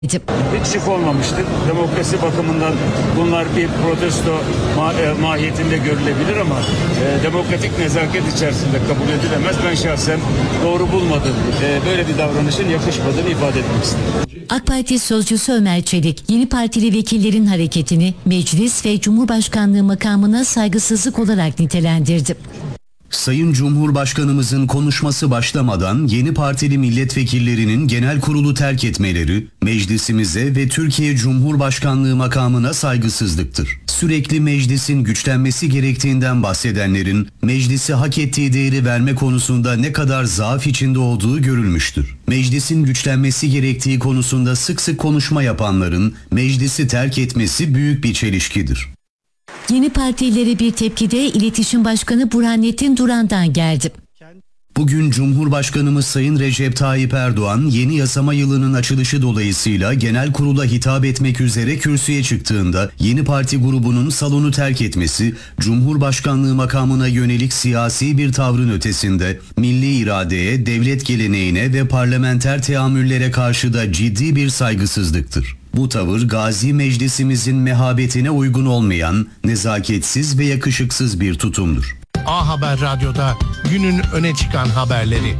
Hiç şık olmamıştır. Demokrasi bakımından bunlar bir protesto mahiyetinde görülebilir ama demokratik nezaket içerisinde kabul edilemez. Ben şahsen doğru bulmadım. Böyle bir davranışın yakışmadığını ifade etmek istedim. AK Parti sözcüsü Ömer Çelik, yeni partili vekillerin hareketini meclis ve Cumhurbaşkanlığı makamına saygısızlık olarak nitelendirdi. Sayın Cumhurbaşkanımızın konuşması başlamadan yeni partili milletvekillerinin genel kurulu terk etmeleri, meclisimize ve Türkiye Cumhurbaşkanlığı makamına saygısızlıktır. Sürekli meclisin güçlenmesi gerektiğinden bahsedenlerin, meclisi hak ettiği değeri verme konusunda ne kadar zaaf içinde olduğu görülmüştür. Meclisin güçlenmesi gerektiği konusunda sık sık konuşma yapanların meclisi terk etmesi büyük bir çelişkidir. Yeni partilere bir tepki de İletişim Başkanı Burhanettin Duran'dan geldi. Bugün Cumhurbaşkanımız Sayın Recep Tayyip Erdoğan yeni yasama yılının açılışı dolayısıyla genel kurula hitap etmek üzere kürsüye çıktığında yeni parti grubunun salonu terk etmesi, Cumhurbaşkanlığı makamına yönelik siyasi bir tavrın ötesinde milli iradeye, devlet geleneğine ve parlamenter teamüllere karşı da ciddi bir saygısızlıktır. Bu tavır Gazi Meclisimizin mehabetine uygun olmayan, nezaketsiz ve yakışıksız bir tutumdur. A Haber Radyo'da günün öne çıkan haberleri.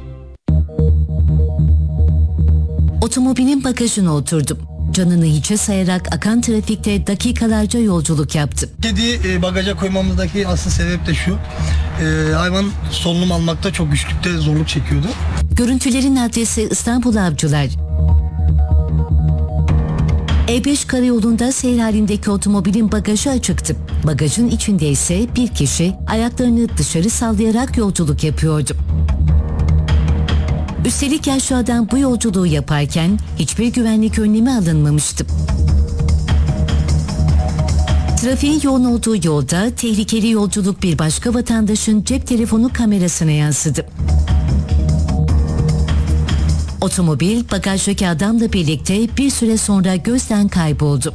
Otomobilin bagajına oturdum. Canını hiçe sayarak akan trafikte dakikalarca yolculuk yaptı. Kedi bagaja koymamızdaki asıl sebep de şu. Hayvan solunum almakta çok güçlükte zorluk çekiyordu. Görüntülerin adresi İstanbul Avcılar. E5 karayolunda seyir halindeki otomobilin bagajı açıktı. Bagajın içinde ise bir kişi ayaklarını dışarı sallayarak yolculuk yapıyordu. Üstelik yaşlı adam bu yolculuğu yaparken hiçbir güvenlik önlemi alınmamıştı. Trafiğin yoğun olduğu yolda tehlikeli yolculuk bir başka vatandaşın cep telefonu kamerasına yansıdı. Otomobil bagajdaki adamla birlikte bir süre sonra gözden kayboldu.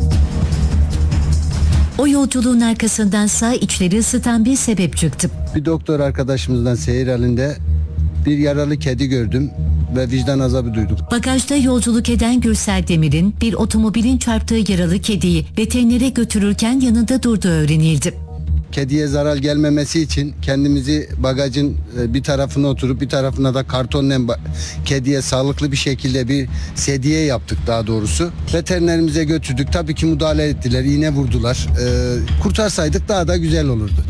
O yolculuğun arkasındansa içleri ısıtan bir sebep çıktı. Bir doktor arkadaşımızdan seyir halinde bir yaralı kedi gördüm ve vicdan azabı duydum. Bagajda yolculuk eden Gürsel Demir'in bir otomobilin çarptığı yaralı kediyi veterinere götürürken yanında durduğu öğrenildi. Kediye zarar gelmemesi için kendimizi bagajın bir tarafına oturup bir tarafına da kartonla kediye sağlıklı bir şekilde bir sedye yaptık daha doğrusu. Veterinerimize götürdük. Tabii ki müdahale ettiler, iğne vurdular. Kurtarsaydık daha da güzel olurdu.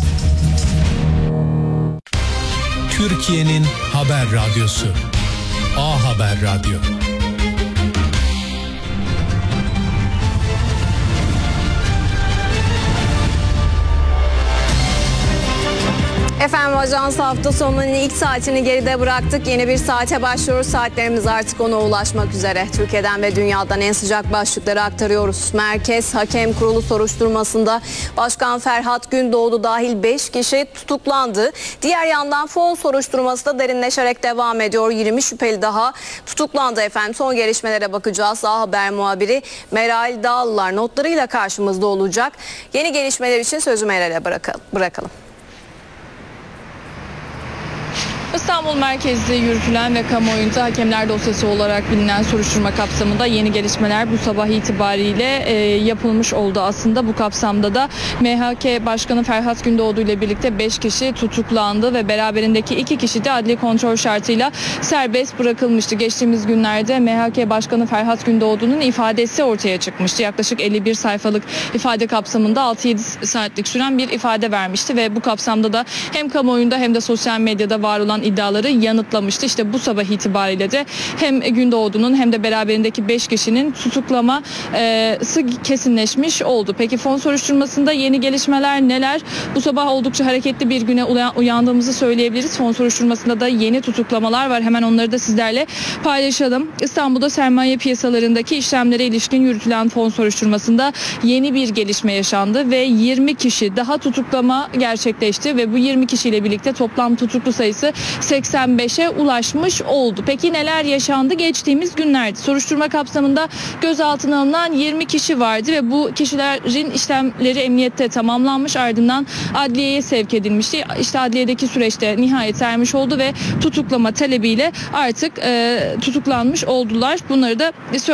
Türkiye'nin haber radyosu. A Haber Radyo. Efendim Ajans hafta sonunun ilk saatini geride bıraktık. Yeni bir saate başlıyoruz. Saatlerimiz artık ona ulaşmak üzere. Türkiye'den ve dünyadan en sıcak başlıkları aktarıyoruz. Merkez Hakem Kurulu soruşturmasında Başkan Ferhat Gündoğdu dahil 5 kişi tutuklandı. Diğer yandan fon soruşturması da derinleşerek devam ediyor. 20 şüpheli daha tutuklandı efendim. Son gelişmelere bakacağız. A Haber muhabiri Meral Dağlılar notlarıyla karşımızda olacak. Yeni gelişmeler için sözü Meral'e bırakalım. İstanbul merkezli yürütülen ve kamuoyunda hakemler dosyası olarak bilinen soruşturma kapsamında yeni gelişmeler bu sabah itibariyle yapılmış oldu. Aslında bu kapsamda da MHK Başkanı Ferhat Gündoğdu ile birlikte 5 kişi tutuklandı ve beraberindeki 2 kişi de adli kontrol şartıyla serbest bırakılmıştı. Geçtiğimiz günlerde MHK Başkanı Ferhat Gündoğdu'nun ifadesi ortaya çıkmıştı. Yaklaşık 51 sayfalık ifade kapsamında 6-7 saatlik süren bir ifade vermişti ve bu kapsamda da hem kamuoyunda hem de sosyal medyada var olan iddiaları yanıtlamıştı. İşte bu sabah itibariyle de hem Gündoğdu'nun hem de beraberindeki 5 kişinin tutuklaması kesinleşmiş oldu. Peki fon soruşturmasında yeni gelişmeler neler? Bu sabah oldukça hareketli bir güne uyandığımızı söyleyebiliriz. Fon soruşturmasında da yeni tutuklamalar var. Hemen onları da sizlerle paylaşalım. İstanbul'da sermaye piyasalarındaki işlemlere ilişkin yürütülen fon soruşturmasında yeni bir gelişme yaşandı ve 20 kişi daha tutuklama gerçekleşti ve bu 20 kişiyle birlikte toplam tutuklu sayısı 85'e ulaşmış oldu. Peki neler yaşandı geçtiğimiz günlerde? Soruşturma kapsamında gözaltına alınan 20 kişi vardı ve bu kişilerin işlemleri emniyette tamamlanmış, ardından adliyeye sevk edilmişti. İşte adliyedeki süreçte nihayet ermiş oldu ve tutuklama talebiyle artık tutuklanmış oldular. Bunları da